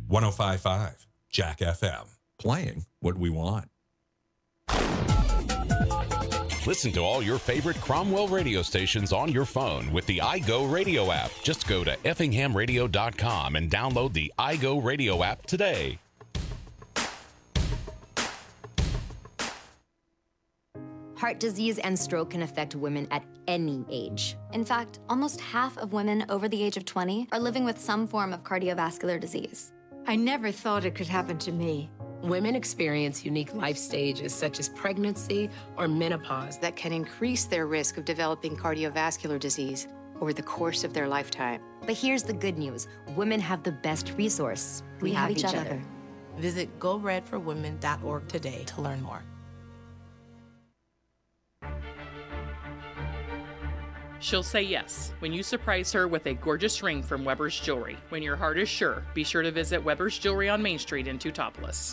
105.5 Jack FM. Playing what we want. Listen to all your favorite Cromwell radio stations on your phone with the iGo Radio app. Just go to effinghamradio.com and download the iGo Radio app today. Heart disease and stroke can affect women at any age. In fact, almost half of women over the age of 20 are living with some form of cardiovascular disease. I never thought it could happen to me. Women experience unique life stages such as pregnancy or menopause that can increase their risk of developing cardiovascular disease over the course of their lifetime. But here's the good news. Women have the best resource. We have each other. Visit GoRedForWomen.org today to learn more. She'll say yes when you surprise her with a gorgeous ring from Weber's Jewelry. When your heart is sure, be sure to visit Weber's Jewelry on Main Street in Teutopolis.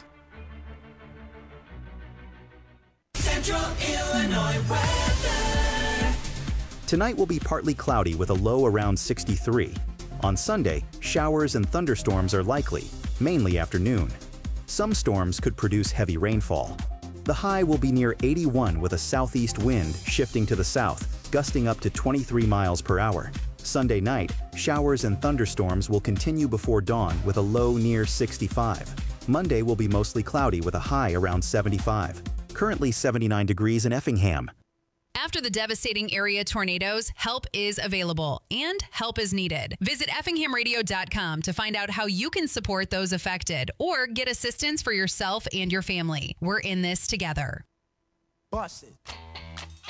Central Illinois weather. Tonight will be partly cloudy with a low around 63. On Sunday, showers and thunderstorms are likely, mainly afternoon. Some storms could produce heavy rainfall. The high will be near 81 with a southeast wind shifting to the south, gusting up to 23 miles per hour. Sunday night, showers and thunderstorms will continue before dawn with a low near 65. Monday will be mostly cloudy with a high around 75. Currently 79 degrees in Effingham. After the devastating area tornadoes, help is available and help is needed. Visit effinghamradio.com to find out how you can support those affected or get assistance for yourself and your family. We're in this together. Bust it.